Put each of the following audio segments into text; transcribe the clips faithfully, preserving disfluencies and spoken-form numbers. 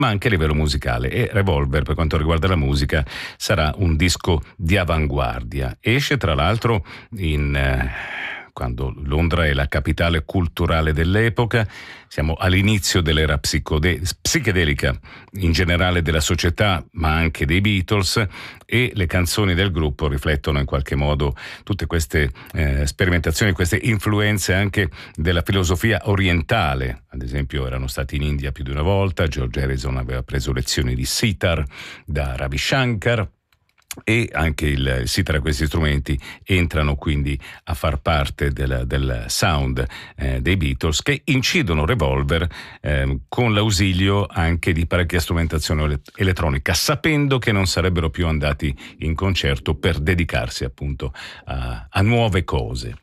ma anche a livello musicale. E Revolver, per quanto riguarda la musica, sarà un disco di avanguardia. Esce tra l'altro in eh, quando Londra è la capitale culturale dell'epoca, siamo all'inizio dell'era psicode- psichedelica in generale della società, ma anche dei Beatles, e le canzoni del gruppo riflettono in qualche modo tutte queste eh, sperimentazioni, queste influenze anche della filosofia orientale. Ad esempio erano stati in India più di una volta, George Harrison aveva preso lezioni di sitar da Ravi Shankar, e anche il sitar e questi strumenti entrano quindi a far parte del, del sound eh, dei Beatles, che incidono Revolver eh, con l'ausilio anche di parecchia strumentazione elettronica, sapendo che non sarebbero più andati in concerto per dedicarsi appunto a, a nuove cose.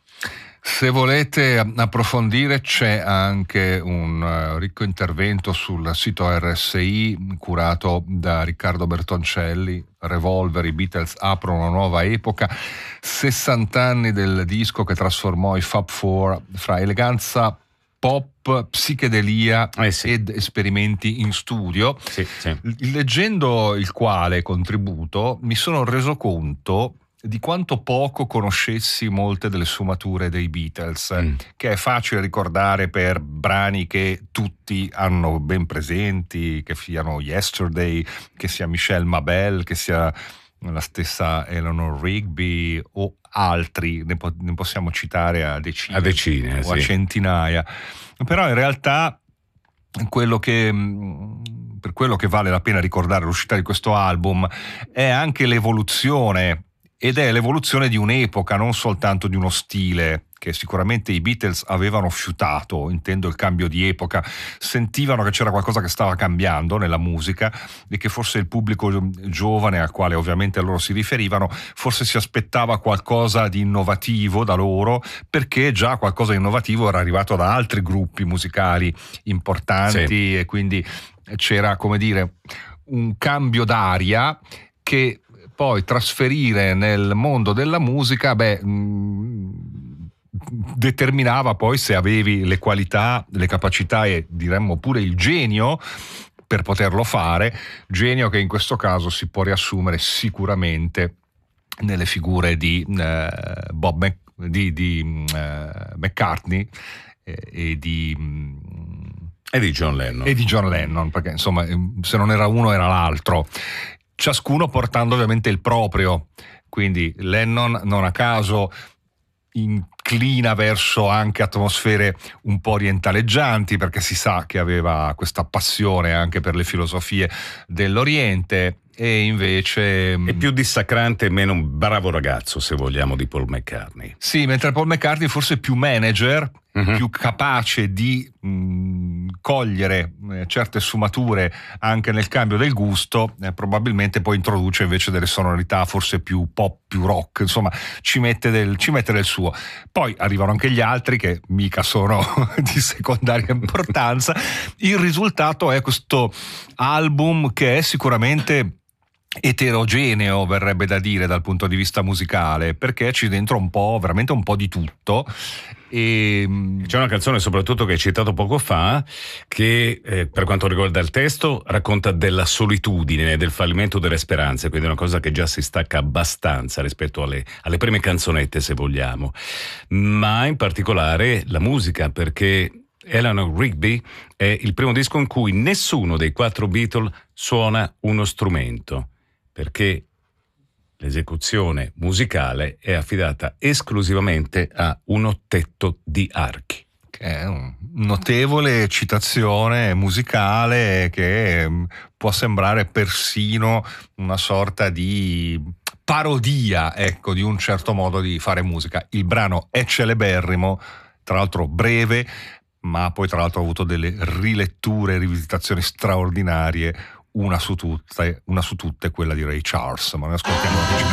Se volete approfondire, c'è anche un uh, ricco intervento sul sito R S I curato da Riccardo Bertoncelli. Revolver, i Beatles aprono una nuova epoca, sessanta anni del disco che trasformò i Fab Four fra eleganza, pop, psichedelia eh sì. ed esperimenti in studio. Sì, sì. Leggendo il quale contributo mi sono reso conto di quanto poco conoscessi molte delle sfumature dei Beatles, mm. che è facile ricordare per brani che tutti hanno ben presenti, che siano Yesterday, che sia Michelle Mabel, che sia la stessa Eleanor Rigby o altri, ne, po- ne possiamo citare a decine, a decine o sì. a centinaia. Però in realtà quello che per quello che vale la pena ricordare l'uscita di questo album è anche l'evoluzione, ed è l'evoluzione di un'epoca, non soltanto di uno stile che sicuramente i Beatles avevano fiutato, intendo il cambio di epoca, sentivano che c'era qualcosa che stava cambiando nella musica e che forse il pubblico giovane al quale ovviamente loro si riferivano forse si aspettava qualcosa di innovativo da loro, perché già qualcosa di innovativo era arrivato da altri gruppi musicali importanti, sì. E quindi c'era, come dire, un cambio d'aria che poi trasferire nel mondo della musica, beh, mh, determinava poi se avevi le qualità, le capacità e diremmo pure il genio per poterlo fare, genio che in questo caso si può riassumere sicuramente nelle figure di eh, Bob Mac- di, di eh, McCartney eh, e di mh, e di John Lennon e di John Lennon, perché insomma se non era uno era l'altro, ciascuno portando ovviamente il proprio. Quindi Lennon non a caso inclina verso anche atmosfere un po' orientaleggianti, perché si sa che aveva questa passione anche per le filosofie dell'Oriente, e invece è più dissacrante e meno un bravo ragazzo, se vogliamo, di Paul McCartney. Sì, mentre Paul McCartney forse più manager, uh-huh. più capace di mh, cogliere eh, certe sfumature anche nel cambio del gusto, eh, probabilmente poi introduce invece delle sonorità forse più pop, più rock, insomma ci mette del, ci mette del suo. Poi arrivano anche gli altri che mica sono di secondaria importanza. Il risultato è questo album che è sicuramente eterogeneo, verrebbe da dire, dal punto di vista musicale, perché c'è dentro un po', veramente un po' di tutto. E c'è una canzone soprattutto che hai citato poco fa che eh, per quanto riguarda il testo racconta della solitudine, del fallimento delle speranze, quindi è una cosa che già si stacca abbastanza rispetto alle, alle prime canzonette, se vogliamo, ma in particolare la musica, perché Eleanor Rigby è il primo disco in cui nessuno dei quattro Beatles suona uno strumento, perché l'esecuzione musicale è affidata esclusivamente a un ottetto di archi. Che è una notevole citazione musicale che può sembrare persino una sorta di parodia, ecco, di un certo modo di fare musica. Il brano è celeberrimo, tra l'altro breve, ma poi tra l'altro ha avuto delle riletture e rivisitazioni straordinarie, una su tutte, una su tutte quella di Ray Charles, ma ne ascoltiamo